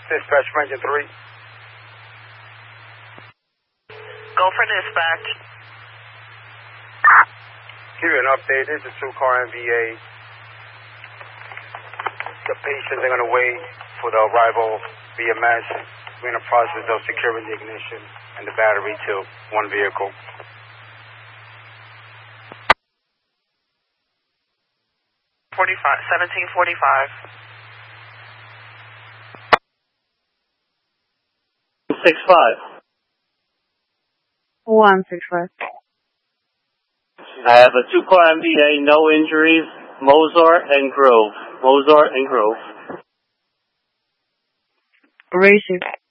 Dispatch from engine 3. Go for dispatch. Give you an update. This is a 2-car MVA. The patients are going to wait for the arrival of BMS. We're in the process of securing the ignition and the battery to one vehicle. .45, 1745. 65. 165. I have a 2-car MVA, no injuries, Mozart and Grove. Receive.